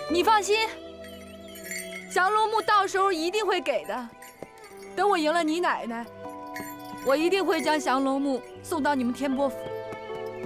你放心，降龙木到时候一定会给的。等我赢了你奶奶，我一定会将降龙木送到你们天波府。